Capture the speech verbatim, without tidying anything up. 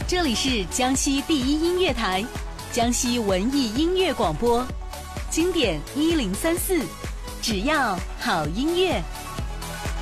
这里是江西第一音乐台，江西文艺音乐广播，经典一零三四，只要好音乐。